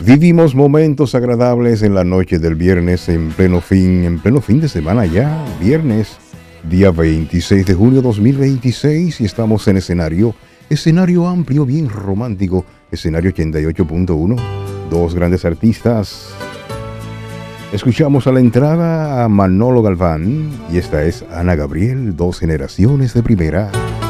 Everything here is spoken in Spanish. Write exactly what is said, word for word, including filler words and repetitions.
Vivimos momentos agradables en la noche del viernes, en pleno fin, en pleno fin de semana ya, viernes, día veintiséis de junio de dos mil veintiséis, y estamos en escenario, escenario amplio, bien romántico, escenario ochenta y ocho punto uno, dos grandes artistas. Escuchamos a la entrada a Manolo Galván y esta es Ana Gabriel, dos generaciones de primera.